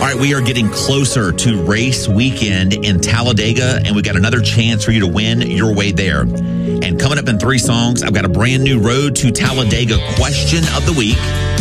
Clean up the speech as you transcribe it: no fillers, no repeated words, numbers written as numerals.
All right, we are getting closer to race weekend in Talladega, and we got another chance for you to win your way there. And coming up in 3 songs, I've got a brand new Road to Talladega question of the week.